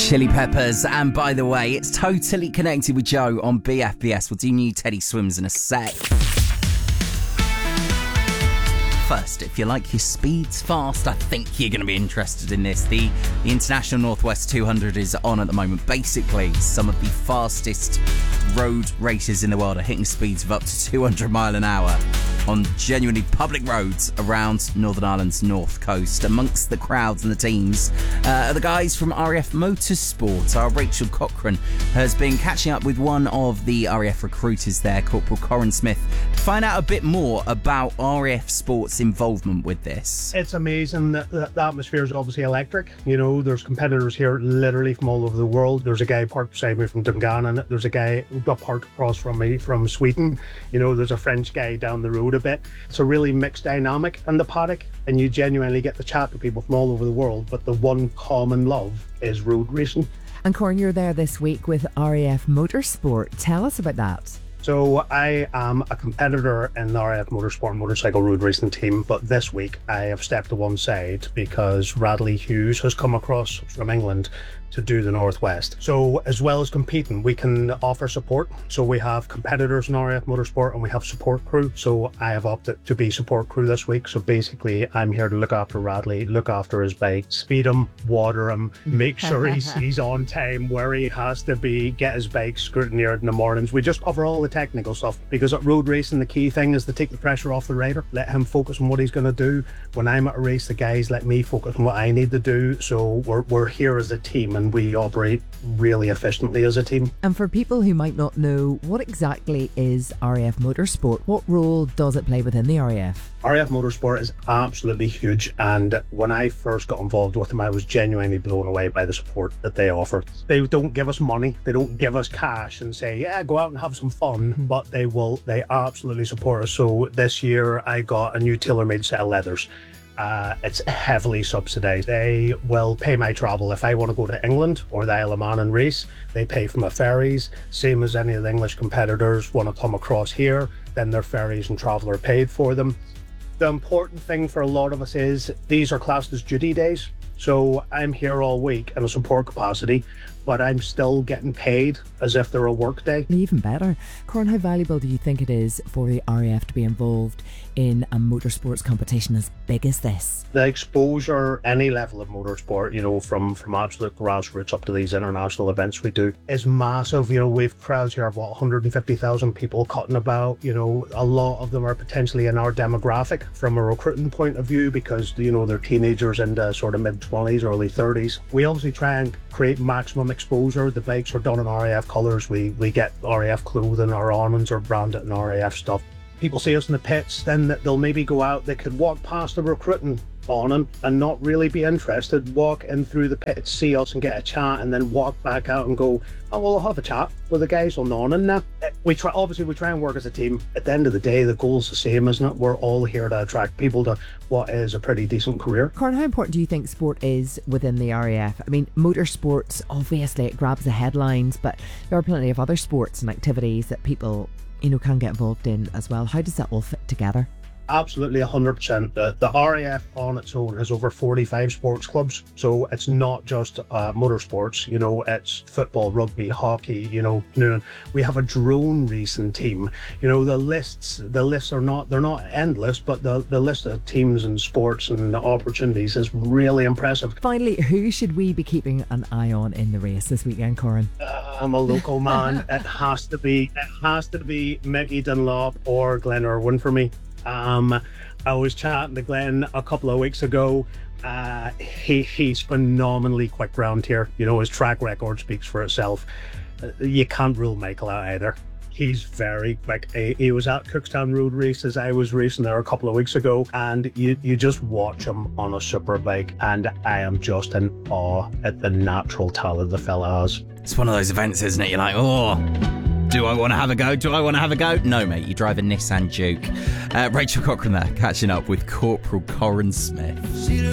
Chili Peppers, and by the way, it's totally connected with Joe on BFBS. We'll do new Teddy Swims in a sec. First, if you like your speeds fast, I think you're going to be interested in this. The International Northwest 200 is on at the moment. Basically, some of the fastest road races in the world are hitting speeds of up to 200 mile an hour on genuinely public roads around Northern Ireland's north coast. Amongst the crowds and the teams are the guys from RAF Motorsport. Our Rachel Cochrane has been catching up with one of the RAF recruiters there, Corporal Corin Smith, to find out a bit more about RAF Sport's involvement with this. It's amazing that the atmosphere is obviously electric. You know, there's competitors here literally from all over the world. There's a guy parked beside me from Dungannon. There's a guy parked across from me from Sweden. You know, there's a French guy down the road a bit. It's a really mixed dynamic in the paddock, and you genuinely get to chat to people from all over the world, but the one common love is road racing. And Corin, you're there this week with RAF Motorsport. Tell us about that. So I am a competitor in the RAF Motorsport motorcycle road racing team, but this week I have stepped to one side because Radley Hughes has come across from England to do the Northwest. So as well as competing, we can offer support. So we have competitors in RAF Motorsport and we have support crew. So I have opted to be support crew this week. So basically I'm here to look after Radley, look after his bike, speed him, water him, make sure he's on time where he has to be, get his bike scrutineered in the mornings. We just cover all the technical stuff because at road racing the key thing is to take the pressure off the rider, let him focus on what he's going to do. When I'm at a race, the guys let me focus on what I need to do. So we're here as a team and we operate really efficiently as a team. And for people who might not know, what exactly is RAF Motorsport? What role does it play within the RAF? RAF Motorsport is absolutely huge, and when I first got involved with them, I was genuinely blown away by the support that they offer. They don't give us money, they don't give us cash and say, yeah, go out and have some fun, but they absolutely support us. So this year I got a new tailor-made set of leathers. It's heavily subsidised. They will pay my travel. If I want to go to England or the Isle of Man and race, they pay for my ferries, same as any of the English competitors want to come across here, then their ferries and travel are paid for them. The important thing for a lot of us is these are classed as duty days. So I'm here all week in a support capacity, but I'm still getting paid as if they're a work day. Even better. Corin, how valuable do you think it is for the RAF to be involved in a motorsports competition as big as this? The exposure, any level of motorsport, you know, from absolute grassroots up to these international events we do, is massive. You know, we've crowds here of 150,000 people cutting about. You know, a lot of them are potentially in our demographic from a recruiting point of view because, you know, they're teenagers into sort of mid-20s, early 30s. We obviously try and create maximum exposure. The bikes are done in RAF colours. We get RAF clothing. Our awnings are branded in RAF stuff. People see us in the pits, then they'll maybe go out, they could walk past the recruiting awning and not really be interested, walk in through the pits, see us and get a chat, and then walk back out and go, oh, well, I'll have a chat with the guys on the awning now. We try and work as a team. At the end of the day, the goal's the same, isn't it? We're all here to attract people to what is a pretty decent career. Corin, how important do you think sport is within the RAF? I mean, motorsports, obviously it grabs the headlines, but there are plenty of other sports and activities that people, you know, can get involved in as well. How does that all fit together? Absolutely 100%. The RAF on its own has over 45 sports clubs, so it's not just motorsports. You know, it's football, rugby, hockey. You know, we have a drone racing team. You know, the lists are not endless, but the list of teams and sports and opportunities is really impressive. Finally, who should we be keeping an eye on in the race this weekend, Corin? I'm a local man. It has to be Mickey Dunlop or Glenn Irwin for me. I was chatting to Glenn a couple of weeks ago. He's phenomenally quick round here. You know, his track record speaks for itself. You can't rule Michael out either. He's very quick. He was at Cookstown Road Races. I was racing there a couple of weeks ago, and you just watch him on a super bike, and I am just in awe at the natural talent the fella has. It's one of those events, isn't it? You're like, oh, do I want to have a go? Do I want to have a go? No, mate, you drive a Nissan Juke. Rachel Cochrane there, catching up with Corporal Corin Smith.